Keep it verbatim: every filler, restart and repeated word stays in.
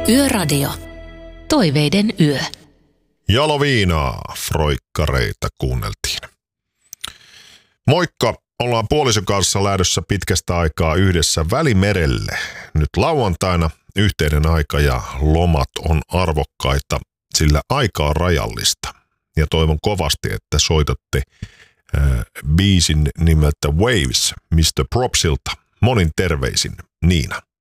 Yöradio. Toiveiden yö. Jaloviinaa, froikkareita kuunneltiin. Moikka, ollaan puolison kanssa lähdössä pitkästä aikaa yhdessä Välimerelle. Nyt lauantaina yhteinen aika ja lomat on arvokkaita, sillä aika on rajallista. Ja toivon kovasti, että soitatte äh, biisin nimeltä Waves mister Propsilta. Monin terveisin, Niina.